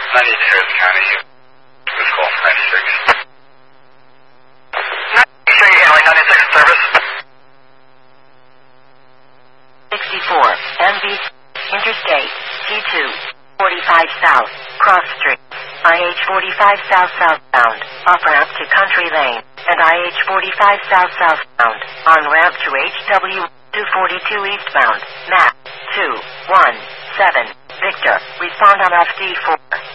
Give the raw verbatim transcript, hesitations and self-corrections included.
ninety-two is County. This call ninety-six. ninety-two, you're handling ninety-six service. sixty-four, M V, Interstate, T two, forty-five South, Cross Street, I H forty-five South southbound, off-ramp to Country Lane, and I H forty-five South southbound, on-ramp to H W two forty-two eastbound, map two one seven, Victor, respond on F D four.